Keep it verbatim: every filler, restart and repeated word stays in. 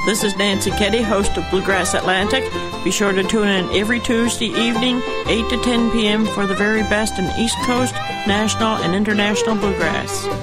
This is Nancy Ketty, host of Bluegrass Atlantic. Be sure to tune in every Tuesday evening, eight to ten p.m. for the very best in East Coast, national, and international bluegrass.